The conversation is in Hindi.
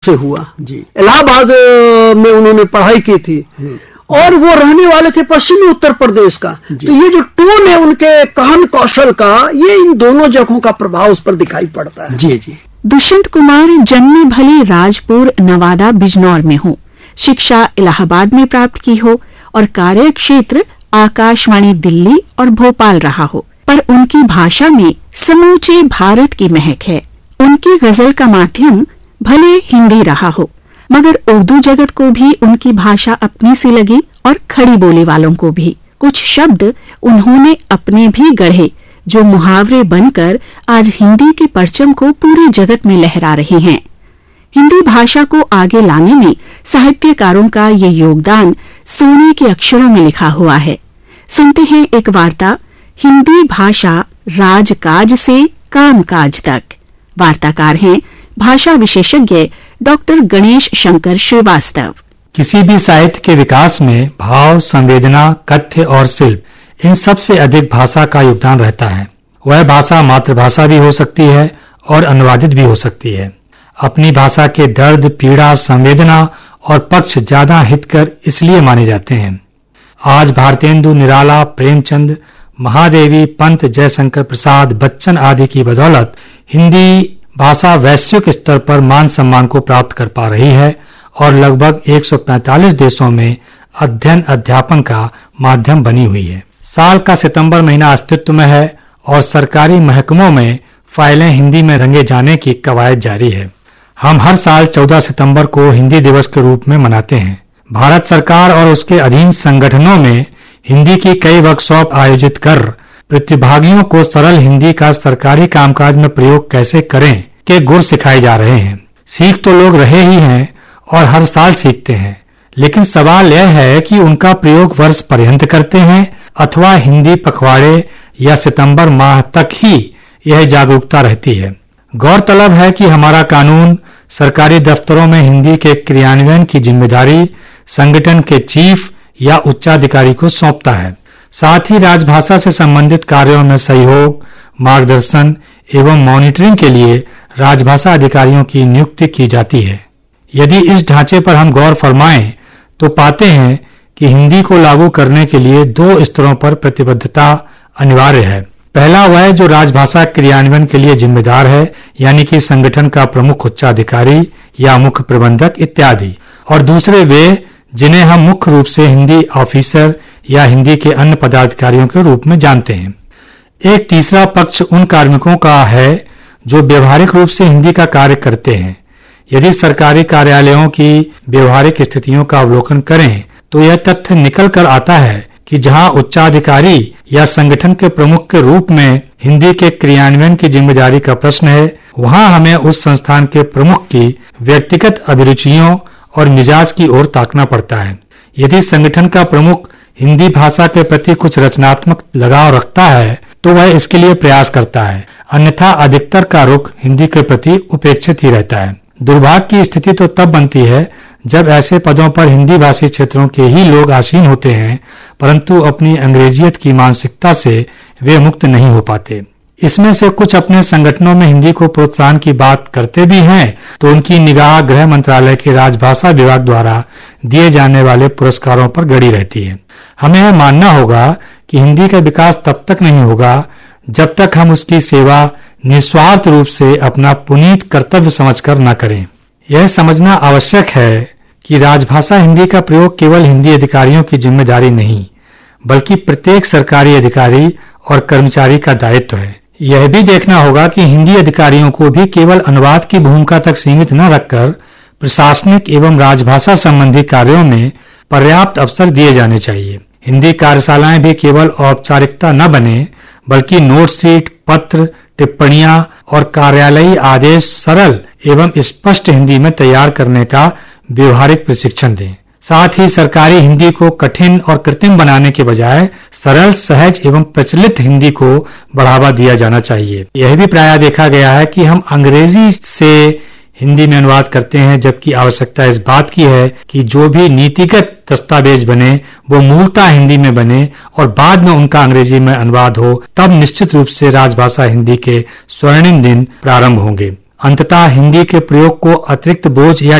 से हुआ जी। इलाहाबाद में उन्होंने पढ़ाई की थी और वो रहने वाले थे पश्चिमी उत्तर प्रदेश का। तो ये जो टोन है उनके कहन कौशल का, ये इन दोनों जगहों का प्रभाव उस पर दिखाई पड़ता है। जी जी। दुष्यंत कुमार जन्मे भले राजपुर नवादा बिजनौर में हो, शिक्षा इलाहाबाद में प्राप्त की हो और कार्य क्षेत्र आकाशवाणी दिल्ली और भोपाल रहा हो, पर उनकी भाषा में समूचे भारत की महक है। उनकी गजल का माध्यम भले हिंदी रहा हो, मगर उर्दू जगत को भी उनकी भाषा अपनी सी लगी और खड़ी बोली वालों को भी। कुछ शब्द उन्होंने अपने भी गढ़े जो मुहावरे बनकर आज हिंदी के परचम को पूरे जगत में लहरा रहे हैं। हिंदी भाषा को आगे लाने में साहित्यकारों का ये योगदान सोने के अक्षरों में लिखा हुआ है। सुनते हैं एक वार्ता, हिंदी भाषा राजकाज से कामकाज तक। वार्ताकार हैं भाषा विशेषज्ञ डॉक्टर गणेश शंकर श्रीवास्तव। किसी भी साहित्य के विकास में भाव, संवेदना, कथ्य और शिल्प, इन सब से अधिक भाषा का योगदान रहता है। वह भाषा मातृभाषा भी हो सकती है और अनुवादित भी हो सकती है। अपनी भाषा के दर्द, पीड़ा, संवेदना और पक्ष ज्यादा हितकर इसलिए माने जाते हैं। आज भारतेंदु निराला, प्रेमचंद, महादेवी, पंत, जयशंकर प्रसाद, बच्चन आदि की बदौलत हिंदी भाषा वैश्विक स्तर पर मान सम्मान को प्राप्त कर पा रही है और लगभग 145 देशों में अध्ययन अध्यापन का माध्यम बनी हुई है। साल का सितंबर महीना अस्तित्व में है और सरकारी महकमों में फाइलें हिंदी में रंगे जाने की कवायद जारी है। हम हर साल 14 सितंबर को हिंदी दिवस के रूप में मनाते हैं। भारत सरकार और उसके अधीन संगठनों में हिंदी की कई वर्कशॉप आयोजित कर प्रतिभागियों को सरल हिंदी का सरकारी कामकाज में प्रयोग कैसे करें के गुर सिखाए जा रहे हैं। सीख तो लोग रहे ही हैं और हर साल सीखते हैं, लेकिन सवाल यह है कि उनका प्रयोग वर्ष पर्यंत करते हैं अथवा हिंदी पखवाड़े या सितंबर माह तक ही यह जागरूकता रहती है। गौरतलब है कि हमारा कानून सरकारी दफ्तरों में हिंदी के क्रियान्वयन की जिम्मेदारी संगठन के चीफ या उच्चाधिकारी को सौंपता है। साथ ही राजभाषा से संबंधित कार्यों में सहयोग, मार्गदर्शन एवं मॉनिटरिंग के लिए राजभाषा अधिकारियों की नियुक्ति की जाती है। यदि इस ढांचे पर हम गौर फरमाएं तो पाते हैं कि हिंदी को लागू करने के लिए 2 स्तरों पर प्रतिबद्धता अनिवार्य है। पहला वह जो राजभाषा क्रियान्वयन के लिए जिम्मेदार है, यानी कि संगठन का प्रमुख उच्चाधिकारी या मुख्य प्रबंधक इत्यादि, और दूसरे वे जिन्हें हम मुख्य रूप से हिंदी ऑफिसर या हिंदी के अन्य पदाधिकारियों के रूप में जानते हैं। एक तीसरा पक्ष उन कार्मिकों का है जो व्यवहारिक रूप से हिंदी का कार्य करते हैं। यदि सरकारी कार्यालयों की व्यवहारिक स्थितियों का अवलोकन करें तो यह तथ्य निकल कर आता है कि जहां उच्चाधिकारी या संगठन के प्रमुख के रूप में हिंदी के क्रियान्वयन की जिम्मेदारी का प्रश्न है, वहां हमें उस संस्थान के प्रमुख की व्यक्तिगत अभिरुचियों और मिजाज की ओर ताकना पड़ता है। यदि संगठन का प्रमुख हिंदी भाषा के प्रति कुछ रचनात्मक लगाव रखता है तो वह इसके लिए प्रयास करता है, अन्यथा अधिकतर का रुख हिंदी के प्रति उपेक्षित ही रहता है। दुर्भाग्य की स्थिति तो तब बनती है जब ऐसे पदों पर हिंदी भाषी क्षेत्रों के ही लोग आसीन होते हैं, परंतु अपनी अंग्रेजियत की मानसिकता से वे मुक्त नहीं हो पाते। इसमें से कुछ अपने संगठनों में हिंदी को प्रोत्साहन की बात करते भी हैं तो उनकी निगाह गृह मंत्रालय के राजभाषा विभाग द्वारा दिए जाने वाले पुरस्कारों पर गड़ी रहती है। हमें यह मानना होगा कि हिंदी का विकास तब तक नहीं होगा जब तक हम उसकी सेवा निस्वार्थ रूप से अपना पुनीत कर्तव्य समझकर न करें। यह समझना आवश्यक है कि राजभाषा हिंदी का प्रयोग केवल हिंदी अधिकारियों की जिम्मेदारी नहीं, बल्कि प्रत्येक सरकारी अधिकारी और कर्मचारी का दायित्व है। यह भी देखना होगा कि हिंदी अधिकारियों को भी केवल अनुवाद की भूमिका तक सीमित न रखकर प्रशासनिक एवं राजभाषा संबंधी कार्यों में पर्याप्त अवसर दिए जाने चाहिए। हिंदी कार्यशालाएं भी केवल औपचारिकता न बने, बल्कि नोट शीट, पत्र, टिप्पणियां और कार्यालयी आदेश सरल एवं स्पष्ट हिंदी में तैयार करने का व्यवहारिक प्रशिक्षण दें। साथ ही सरकारी हिंदी को कठिन और कृत्रिम बनाने के बजाय सरल, सहज एवं प्रचलित हिंदी को बढ़ावा दिया जाना चाहिए। यह भी प्रायः देखा गया है कि हम अंग्रेजी से हिंदी में अनुवाद करते हैं, जबकि आवश्यकता इस बात की है कि जो भी नीतिगत दस्तावेज बने वो मूलतः हिंदी में बने और बाद में उनका अंग्रेजी में अनुवाद हो, तब निश्चित रूप से राजभाषा हिंदी के स्वर्णिम दिन प्रारंभ होंगे। अंततः हिंदी के प्रयोग को अतिरिक्त बोझ या